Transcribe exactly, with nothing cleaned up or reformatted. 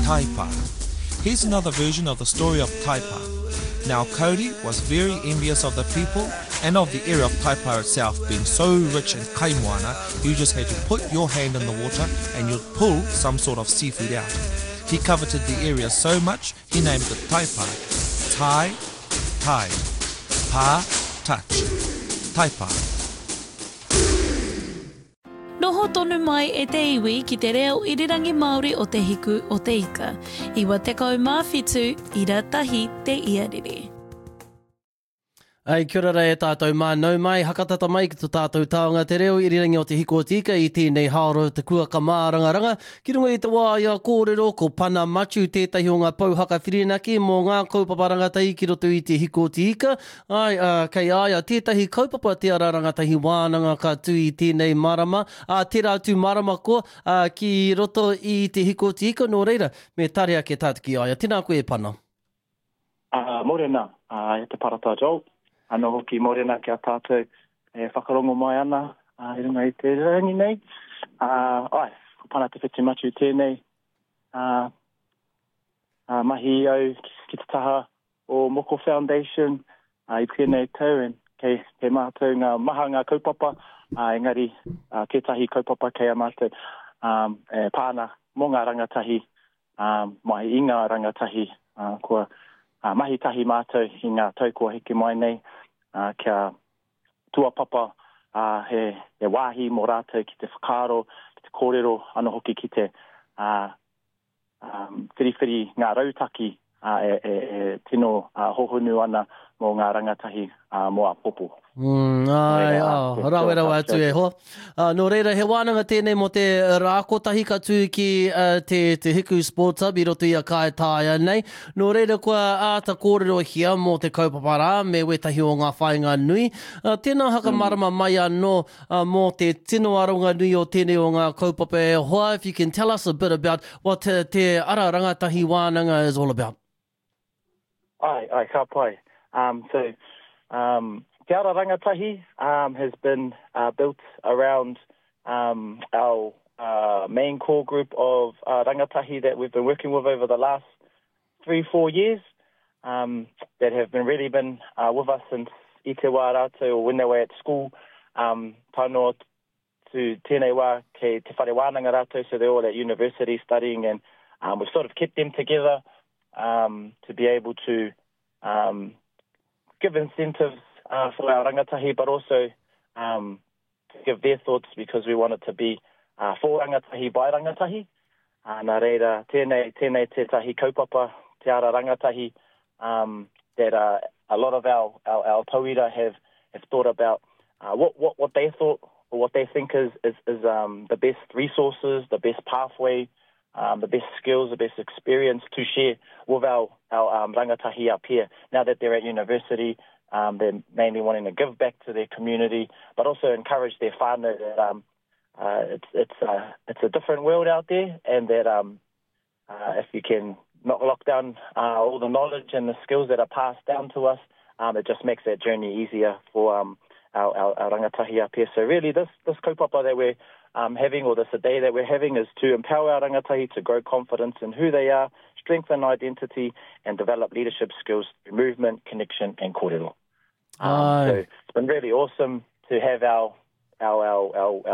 Taipa. Here's another version of the story of Taipa. Now Cody was very envious of the people and of the area of Taipa itself being so rich in kaimoana. You just had to put your hand in the water and you'd pull some sort of seafood out. He coveted the area so much he named it Taipa. Tai, tide. Pa, touch. Taipa. Noho tonu mai e te iwi ki te reo irirangi Māori o te hiku o te ika. Iwa tekau mā whitu, ira tahi te iarere. Ai, kia ora e tātou mānau mai, hakatata mai ki tō tātou taonga te reo, irirangi o te hiko o te ika, i tēnei haoro te kua ka mārangaranga. Ki runga i te wā ia kōrero, ko pana matu tētahi o ngā pauhaka whirinaki, mō ngā kaupapa rangatahi ki roto i te hiko o te ika. Ai, uh, kei aia, tētahi kaupapa te ara rangatahi wānanga ka tū i tēnei marama, uh, te rātu marama ko, uh, ki roto i te hiko o te ika, nō reira, me tarea ke tātu ki aia. Tēnā koe pana. Uh, Morena, uh, e te parata Joel. Ano hoki morena ki a tātou e whakarongo mai ana, uh, i runga i te rangi nei. Uh, ai, ko pana te whiti matu tēnei. Uh, uh, mahi au ki te taha o Moko Foundation, uh, i tēnei tau, en kei, kei mātou ngā maha ngā kaupapa, uh, engari uh, kētahi kaupapa kei a mātou, um, e pāna mō ngā rangatahi, um, mai i ngā rangatahi, uh, kua Uh, mahi tahi mātou i ngā tau kua hiki mai nei, uh, kia tua papa uh, he, he wāhi mō rātou ki te whakaaro, ki te kōrero, ano hoki ki te uh, um, whiriwhiri ngā rautaki uh, e, e, e tino uh, hohonu ana mō ngā rangatahi uh, mō a popo. Mm, ai, au, rawe rawe atu e hoa. Uh, nō reira, he wānanga tēnei mo te rākotahi ka tū ki uh, te, te Hiku Sports Hub, i roto i a kai tāia nei. Nō reira, kua āta kōrero hia mō te kaupapara, me wetahi o ngā whainga nui. Uh, tēnā haka mm. marama mai anō uh, mō te tino aronga nui o tēnei o ngā kaupapa e hoa. If you can tell us a bit about what te, te ara rangatahi wānanga is all about. Ai, ai, ka pai. Um, so, um, Te Ara Rangatahi um, has been uh, built around um, our uh, main core group of uh, rangatahi that we've been working with over the last three, four years um, that have been really been uh, with us since i te wā rātou or when they were at school. Um, tano to tēnei wā kei te whare wānanga rātou, so they're all at university studying, and um, we've sort of kept them together um, to be able to um, give incentives Uh, for our rangatahi, but also um, to give their thoughts, because we want it to be uh, for rangatahi by rangatahi. Uh, nā reira, tēnei, tēnei tētahi kaupapa, te ara rangatahi, um, that uh, a lot of our, our, our tauira have, have thought about uh, what, what, what they thought or what they think is, is, is um, the best resources, the best pathway, um, the best skills, the best experience to share with our, our um, rangatahi up here. Now that they're at university, Um, they're mainly wanting to give back to their community, but also encourage their whānau that um, uh, it's it's uh, it's a different world out there, and that um, uh, if you can not lock down uh, all the knowledge and the skills that are passed down to us, um, it just makes that journey easier for um, our, our, our rangatahi up here. So really, this this kaupapa that we're um, having, or this a day that we're having, is to empower our rangatahi to grow confidence in who they are, strengthen identity, and develop leadership skills through movement, connection, and kōrero. Um, so it's been really awesome to have our our our, our,